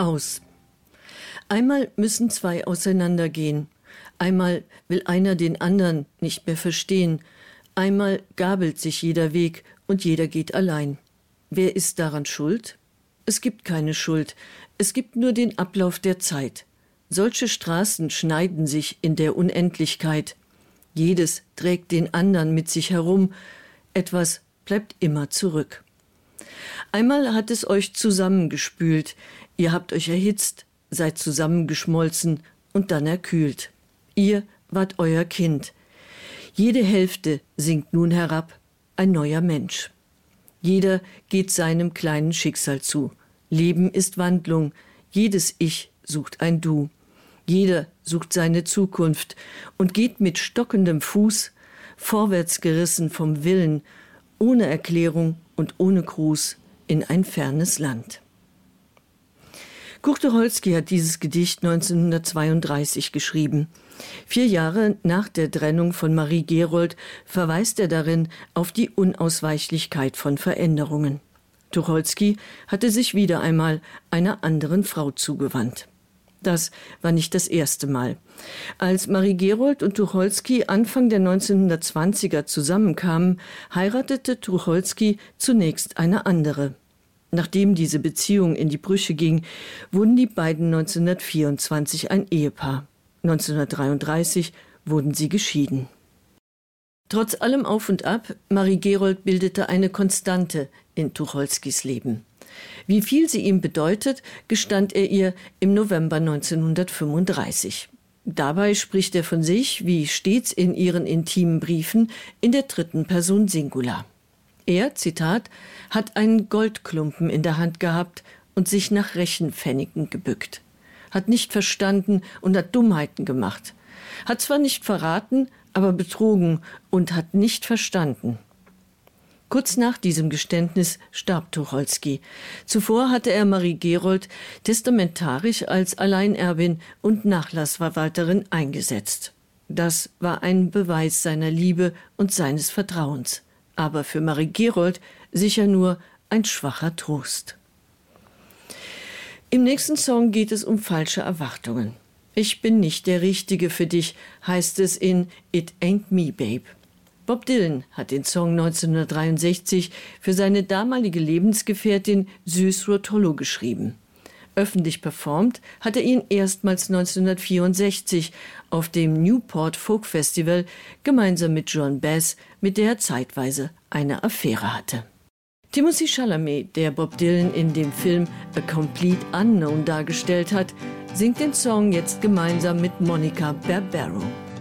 Aus. Einmal müssen zwei auseinandergehen. Einmal will einer den anderen nicht mehr verstehen. Einmal gabelt sich jeder Weg und jeder geht allein. Wer ist daran schuld? Es gibt keine Schuld. Es gibt nur den Ablauf der Zeit. Solche Straßen schneiden sich in der Unendlichkeit. Jedes trägt den anderen mit sich herum. Etwas bleibt immer zurück. Einmal hat es euch zusammengespült. Ihr habt euch erhitzt, seid zusammengeschmolzen und dann erkühlt. Ihr wart euer Kind. Jede Hälfte sinkt nun herab, ein neuer Mensch. Jeder geht seinem kleinen Schicksal zu. Leben ist Wandlung. Jedes Ich sucht ein Du. Jeder sucht seine Zukunft und geht mit stockendem Fuß, vorwärts gerissen vom Willen, ohne Erklärung und ohne Gruß in ein fernes Land. Kurt Tucholsky hat dieses Gedicht 1932 geschrieben. 4 Jahre nach der Trennung von Marie Gerold verweist er darin auf die Unausweichlichkeit von Veränderungen. Tucholsky hatte sich wieder einmal einer anderen Frau zugewandt. Das war nicht das erste Mal. Als Marie Gerold und Tucholsky Anfang der 1920er zusammenkamen, heiratete Tucholsky zunächst eine andere. Nachdem diese Beziehung in die Brüche ging, wurden die beiden 1924 ein Ehepaar. 1933 wurden sie geschieden. Trotz allem Auf und Ab, Marie Gerold bildete eine Konstante in Tucholskys Leben. Wie viel sie ihm bedeutet, gestand er ihr im November 1935. Dabei spricht er von sich, wie stets in ihren intimen Briefen, in der 3. Person Singular. Er, Zitat, hat einen Goldklumpen in der Hand gehabt und sich nach Rechenpfennigen gebückt. Hat nicht verstanden und hat Dummheiten gemacht. Hat zwar nicht verraten, aber betrogen und hat nicht verstanden. Kurz nach diesem Geständnis starb Tucholsky. Zuvor hatte er Marie Gerold testamentarisch als Alleinerbin und Nachlassverwalterin eingesetzt. Das war ein Beweis seiner Liebe und seines Vertrauens. Aber für Marie Gerold sicher nur ein schwacher Trost. Im nächsten Song geht es um falsche Erwartungen. Ich bin nicht der Richtige für dich, heißt es in It Ain't Me, Babe. Bob Dylan hat den Song 1963 für seine damalige Lebensgefährtin Suze Rotolo geschrieben. Öffentlich performt hat er ihn erstmals 1964 auf dem Newport Folk Festival gemeinsam mit Joan Baez, mit der er zeitweise eine Affäre hatte. Timothée Chalamet, der Bob Dylan in dem Film A Complete Unknown dargestellt hat, singt den Song jetzt gemeinsam mit Monica Barbaro.